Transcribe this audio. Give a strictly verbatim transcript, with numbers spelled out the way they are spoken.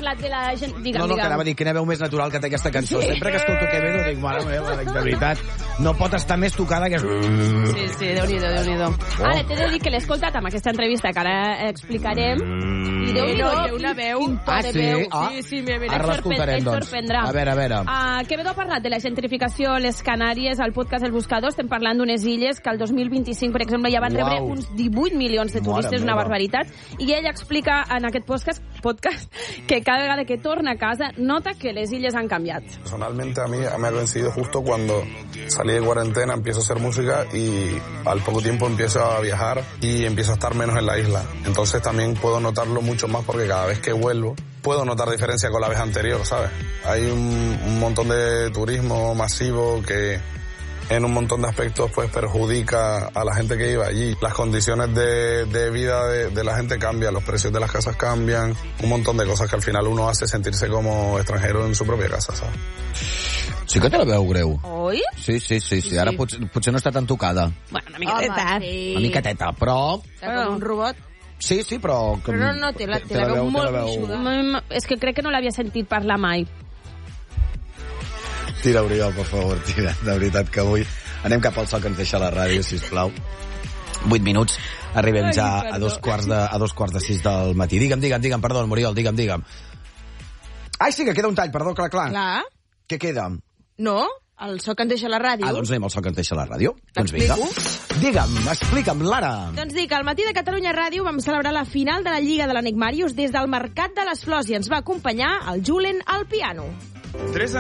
parlat de la gent... Digue'm, no, no, que digue'm. anava a dir, quina veu més natural que té aquesta cançó. Sí. Sempre que escolto Quevedo dic, mare meva, de veritat, no pot estar més tocada que... Sí, sí, Déu-n'hi-do, Déu-n'hi-do. Oh. Ara, t'he de dir que l'he escoltat amb aquesta entrevista que ara explicarem, i Déu-n'hi-do, té una veu... Ah, sí? Ah, sí, sí, me, me Ara l'escoltarem, doncs. sorprendrà. A veure, a veure. Uh, Quevedo ha parlat de la gentrificació a les Canàries, al podcast El Buscador. Estem parlant d'unes illes que el dos mil vint-i-cinc, per exemple, ja van rebre Uau. uns divuit milions de turistes, Mare una meva. barbaritat. I ell explica en aquest podcast, podcast que cada vegada que torna a casa nota que les illes han canviat. Personalmente a mí me ha coincidido justo cuando salí de cuarentena, empiezo a hacer música y al poco tiempo empiezo a viajar y empiezo a estar menos en la isla. Entonces también puedo notarlo mucho más porque cada vez que vuelvo puedo notar diferencia con la vez anterior, ¿sabes? Hay un, un montón de turismo masivo que en un montón de aspectos pues perjudica a la gente que iba allí. Las condiciones de, de vida de, de la gente cambian, los precios de las casas cambian, un montón de cosas que al final uno hace sentirse como extranjero en su propia casa, ¿sabes? Sí que te la veu greu. Oi? Sí, sí, sí, sí. Ara potser, potser no està tan tocada. Bueno, una miqueteta. Home, sí. Una miqueteta, però... Està com un robot. Sí, sí, però... Però no, no, té la, té la veu molt gruixuda. Mm, És que crec que no l'havia sentit parlar mai. Tira, Oriol, per favor, tira. De veritat que avui anem cap al so que ens deixa la ràdio, sisplau. Vuit minuts. Arribem Ai, ja perdó. a dos quarts de, a dos quarts de sis del matí. Digue'm, digue'm, digue'm, perdó, Oriol, digue'm, digue'm. Ai, sí, que queda un tall, perdó, clar, clar. Clar. Què queda? No? El so que ens deixa la ràdio. Ah, doncs anem al so que ens deixa la ràdio. Doncs vinga. Digue'm, explica'm, Lara. Doncs dic, al matí de Catalunya Ràdio vam celebrar la final de la Lliga de l'Enigmàrius des del Mercat de les Flors i ens va acompanyar el Julen al piano. Tres